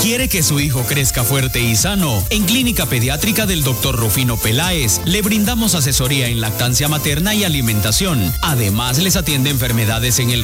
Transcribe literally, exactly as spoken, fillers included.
¿Quiere que su hijo crezca fuerte y sano? En Clínica Pediátrica del doctor Rufino Peláez le brindamos asesoría en lactancia materna y alimentación. Además, les atiende enfermedades en el